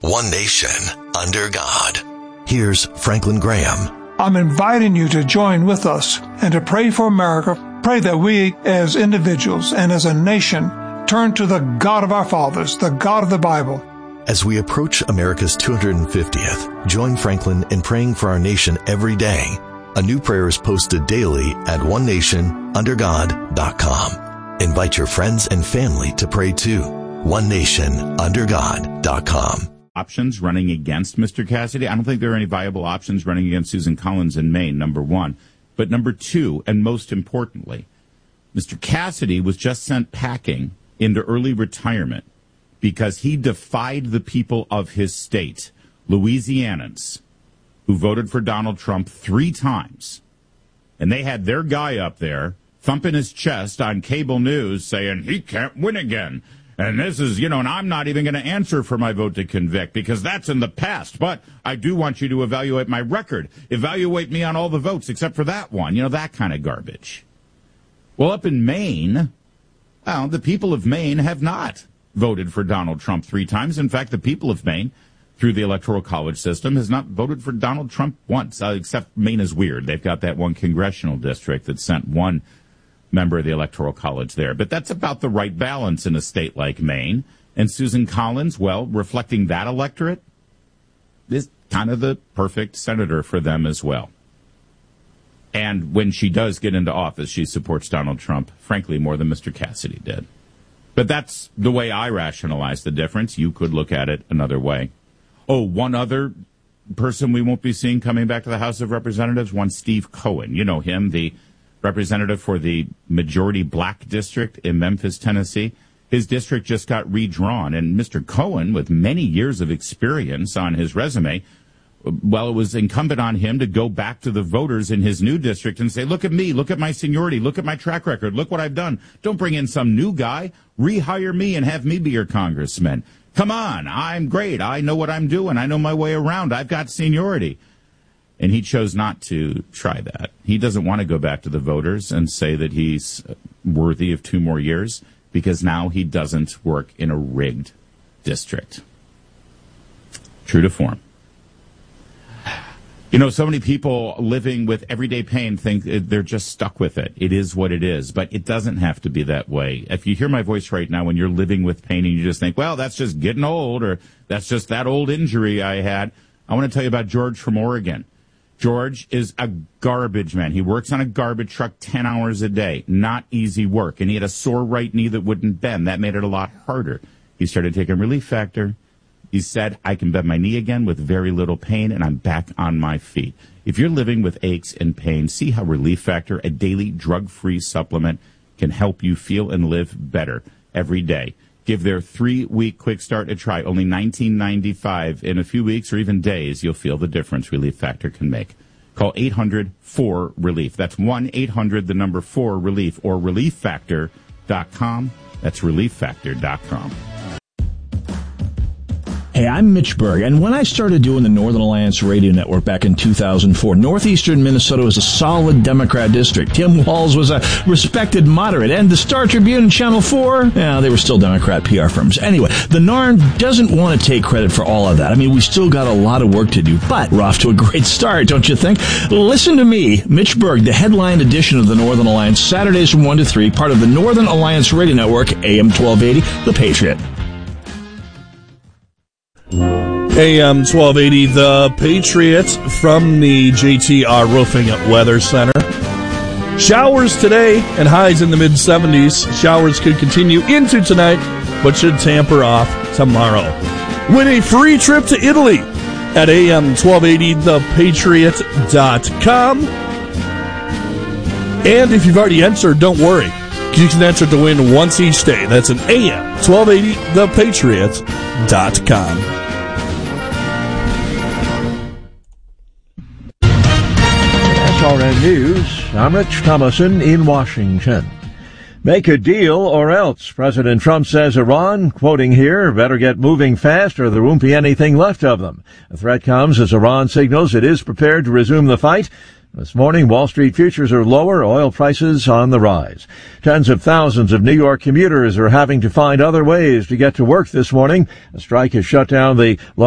one nation, under God. Here's Franklin Graham. I'm inviting you to join with us and to pray for America. Pray that we as individuals and as a nation turn to the God of our fathers, the God of the Bible. As we approach America's 250th, join Franklin in praying for our nation every day. A new prayer is posted daily at onenationundergod.com. Invite your friends and family to pray too. onenationundergod.com. Options running against Mr. Cassidy. I don't think there are any viable options running against Susan Collins in Maine, number one. But number two, and most importantly, Mr. Cassidy was just sent packing into early retirement because he defied the people of his state, Louisianans, who voted for Donald Trump 3 times. And they had their guy up there thumping his chest on cable news saying he can't win again. And this is, and I'm not even going to answer for my vote to convict because that's in the past. But I do want you to evaluate my record. Evaluate me on all the votes except for that one. That kind of garbage. Well, up in Maine, the people of Maine have not voted for Donald Trump 3 times. In fact, the people of Maine, through the Electoral College system, has not voted for Donald Trump once, except Maine is weird. They've got that one congressional district that sent one member of the Electoral College there. But that's about the right balance in a state like Maine. And Susan Collins, well, reflecting that electorate, is kind of the perfect senator for them as well. And when she does get into office, she supports Donald Trump, frankly, more than Mr. Cassidy did. But that's the way I rationalize the difference. You could look at it another way. Oh, one other person we won't be seeing coming back to the House of Representatives, one Steve Cohen. You know him, the representative for the majority black district in Memphis, Tennessee. His district just got redrawn, and Mr. Cohen, with many years of experience on his resume, well, it was incumbent on him to go back to the voters in his new district and say, look at me, look at my seniority, look at my track record, look what I've done. Don't bring in some new guy. Rehire me and have me be your congressman. Come on, I'm great. I know what I'm doing. I know my way around. I've got seniority. And he chose not to try that. He doesn't want to go back to the voters and say that he's worthy of 2 more years because now he doesn't work in a rigged district. True to form. So many people living with everyday pain think they're just stuck with it. It is what it is, but it doesn't have to be that way. If you hear my voice right now when you're living with pain and you just think, well, that's just getting old or that's just that old injury I had, I want to tell you about George from Oregon. George is a garbage man. He works on a garbage truck 10 hours a day. Not easy work. And he had a sore right knee that wouldn't bend. That made it a lot harder. He started taking Relief Factor. He said, I can bend my knee again with very little pain, and I'm back on my feet. If you're living with aches and pain, see how Relief Factor, a daily drug-free supplement, can help you feel and live better every day. Give their 3-week quick start a try. Only $19.95. In a few weeks or even days, you'll feel the difference Relief Factor can make. Call 800-4-RELIEF. That's 1-800-4-RELIEF or ReliefFactor.com. That's ReliefFactor.com. Hey, I'm Mitch Berg, and when I started doing the Northern Alliance Radio Network back in 2004, northeastern Minnesota was a solid Democrat district. Tim Walz was a respected moderate, and the Star Tribune and Channel 4, they were still Democrat PR firms. Anyway, the NARN doesn't want to take credit for all of that. I mean, we still got a lot of work to do, but we're off to a great start, don't you think? Listen to me, Mitch Berg, the headline edition of the Northern Alliance, Saturdays from 1 to 3, part of the Northern Alliance Radio Network, AM 1280, The Patriot. AM 1280, The Patriot, from the JTR Roofing Weather Center. Showers today and highs in the mid-70s. Showers could continue into tonight, but should tamper off tomorrow. Win a free trip to Italy at am1280thepatriot.com. And if you've already entered, don't worry. You can enter to win once each day. That's an am1280thepatriot.com. SRN News, I'm Rich Thomason in Washington. Make a deal or else, President Trump says Iran, quoting here, better get moving fast or there won't be anything left of them. The threat comes as Iran signals it is prepared to resume the fight. This morning, Wall Street futures are lower, oil prices on the rise. Tens of thousands of New York commuters are having to find other ways to get to work this morning. A strike has shut down the